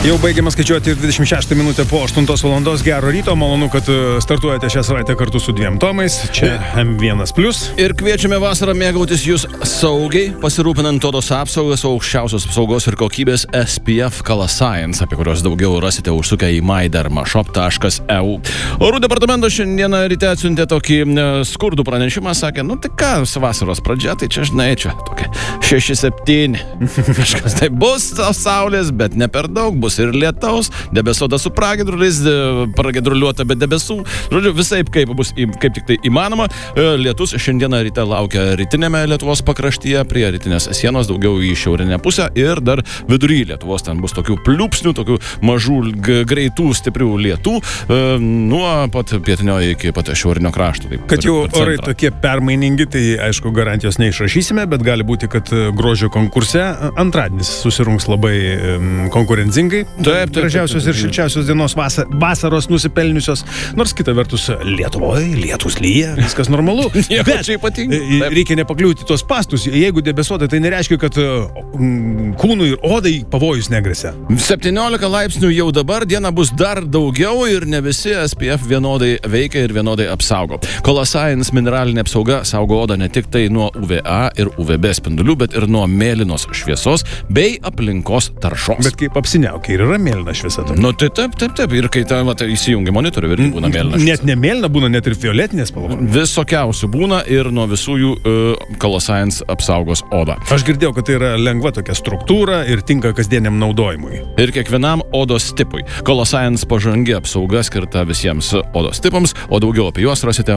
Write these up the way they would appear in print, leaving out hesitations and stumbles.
Jau baigiame skaičiuoti 26 minutę po 8 valandos. Gero ryto, malonu, kad startuojate šią savaitę kartu su dviem tomais. Čia M1+. Ir kviečiame vasarą mėgautis jūs saugiai, pasirūpinant odos apsaugas, aukščiausios apsaugos ir kokybės SPF Color Science, apie kurios daugiau rasite užsukę į mydermashop.eu. Orų departamento šiandieną ryte atsiuntė tokį skurdų pranešimą, sakė, tai ką, vasaros pradžia, tai čia žinai, čia tokia 6-7. Kažkas tai bus saulės, bet ne per daug, bus ir lietaus, debesuota su pragiedruliais, pragiedruliuota be debesų. Žodžiu, visaip kaip bus, kaip tik tai įmanoma. Lietus šiandieną ryte laukia rytinėme Lietuvos pakraštyje, prie rytinės sienos, daugiau į šiaurinę pusę ir dar vidury Lietuvos. Ten bus tokių pliūpsnių, tokių mažų, greitų, stiprių lietų, nuo pat pietinio iki pat šiaurinio krašto. Taip, kad jau orai tokie permainingi, tai aišku, garantijos neišrašysime, bet gali būti, kad grožio konkurse antradienis susirungs labai konkurencingai. Taip, gražiausios ir šilčiausios dienos vasaros nusipelniusios. Nors kita vertus, Lietuvoje lietus lyja, viskas normalu. Bet reikia nepakliūti tuos pastus. Jeigu debesuota, tai nereiškia, kad kūnui ir odai pavojus negresia. 17 laipsnių jau dabar, diena bus dar daugiau ir ne visi SPF vienodai veikia ir vienodai apsaugo. Color Science mineralinė apsauga saugo odą ne tik tai nuo UVA ir UVB spindulių, bet ir nuo mėlynos šviesos bei aplinkos taršos. Bet kaip apsiniaukia ir yra mėlyna šviesa. Tai taip. Ir kai įsijungi monitorių, irgi būna mėlyna šviesa. Net ne mėlyna, būna net ir violetinė spalva. Visokiausių būna ir nuo visų jų Color Science apsaugos odą. Aš girdėjau, kad tai yra lengva tokia struktūra ir tinka kasdieniam naudojimui. Ir kiekvienam odos tipui. Color Science pažangi apsauga skirta visiems odos tipams, o daugiau apie juos rasite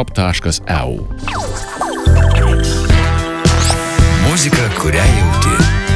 mydermashop.eu. Muzika, kurią jauti.